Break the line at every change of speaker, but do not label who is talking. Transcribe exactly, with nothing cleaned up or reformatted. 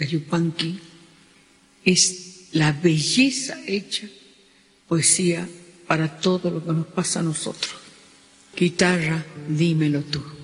Yupanqui es la belleza hecha poesía para todo lo que nos pasa a nosotros. Guitarra, dímelo tú.